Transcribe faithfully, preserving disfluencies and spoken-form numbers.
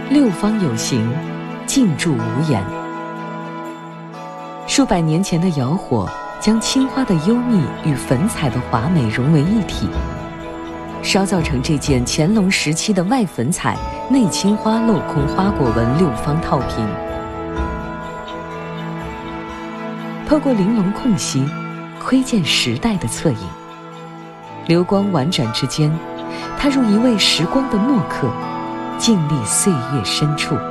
六方有形，静住无言。数百年前的窑火将青花的幽密与粉彩的华美融为一体，烧造成这件乾隆时期的外粉彩内青花镂空花果纹六方套瓶。透过玲珑空隙，窥见时代的侧影。流光婉转之间，它如一位时光的墨客，静立岁月深处。